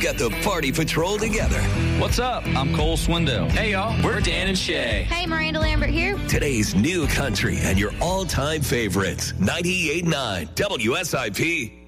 got the Party Patrol together. What's up? I'm Cole Swindell. Hey, y'all. We're Dan and Shay. Hey, Miranda Lambert here. Today's new country and your all-time favorites. 98.9 WSIP.